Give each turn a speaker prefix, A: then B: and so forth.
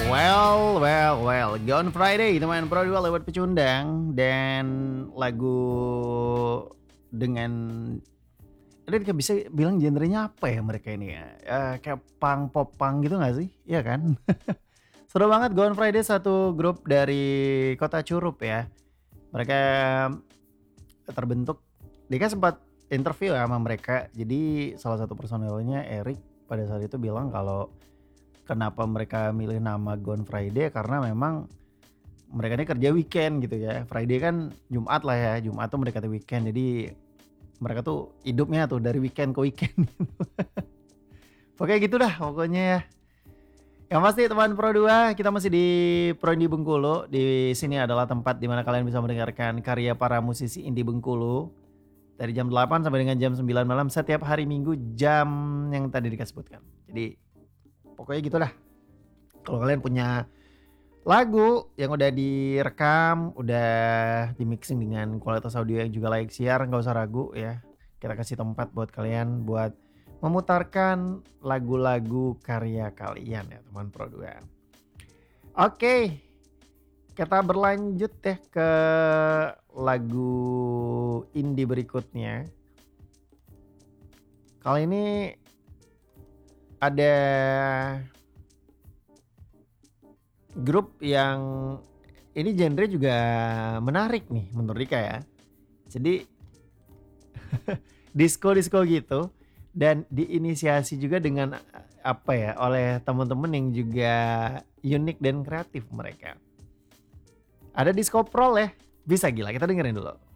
A: Well, Gone Friday teman Pro 2 lewat pecundang dan lagu dengan ini kayak bisa bilang genrenya apa ya mereka ini ya? Kayak punk, pop punk gitu nggak sih? Iya kan? Seru banget Gone Friday satu grup dari kota Curup ya. Mereka terbentuk, dia kan sempat interview ya sama mereka. Jadi salah satu personelnya Eric pada saat itu bilang kalau kenapa mereka milih nama Gone Friday karena memang mereka ini kerja weekend gitu ya. Friday kan Jumat lah ya. Jumat tuh mendekati weekend. Jadi mereka tuh hidupnya tuh dari weekend ke weekend. Pokoknya gitu dah pokoknya ya. Yang pasti teman Pro 2, kita masih di Pro Indie Bengkulu. Di sini adalah tempat di mana kalian bisa mendengarkan karya para musisi indie Bengkulu dari jam 8 sampai dengan jam 9 malam setiap hari Minggu jam yang tadi disebutkan. Jadi pokoknya gitulah. Kalau kalian punya lagu yang udah direkam, udah di mixing dengan kualitas audio yang juga layak siar, nggak usah ragu ya. Kita kasih tempat buat kalian buat memutarkan lagu-lagu karya kalian ya teman Pro 2. Oke, kita berlanjut deh ke lagu indie berikutnya. Kali ini ada grup yang ini genre juga menarik nih menurut Rika ya. Jadi disco gitu dan diinisiasi juga dengan apa ya oleh teman-teman yang juga unik dan kreatif mereka. Ada disco prol ya, bisa gila kita dengerin dulu.